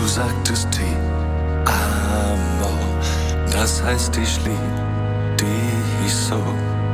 sagtest Ti Amor, das heißt ich lieb dich so.